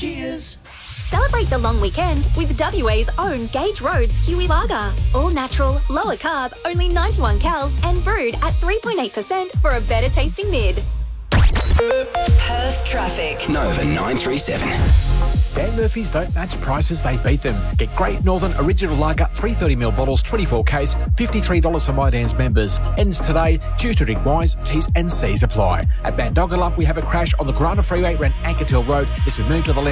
Cheers. Celebrate the long weekend with WA's own Gage Roads Kiwi Lager. All natural, lower carb, only 91 cals and brewed at 3.8% for a better tasting mid. Perth traffic. Nova 937. Dan Murphy's don't match prices, they beat them. Get Great Northern Original Lager 330ml bottles, 24 case, $53 for My Dan's members. Ends today. Choose to drink wise. T's and C's apply. At Bandogalup, we have a crash on the Grana Freeway around Ankertil Road. It's been moved to the left.